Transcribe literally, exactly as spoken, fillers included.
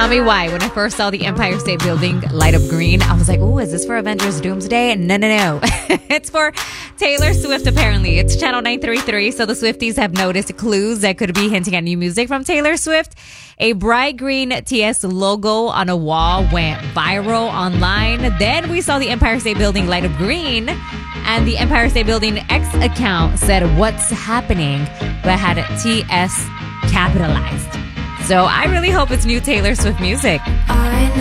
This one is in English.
Tell me why. When I first saw the Empire State Building light up green, I was like, oh, is this for Avengers Doomsday? No, no, no. It's for Taylor Swift, apparently. It's Channel nine thirty-three, so the Swifties have noticed clues that could be hinting at new music from Taylor Swift. A bright green T S logo on a wall went viral online. Then we saw the Empire State Building light up green, and the Empire State Building X account said, what's happening, but had T S capitalized. So I really hope it's new Taylor Swift music.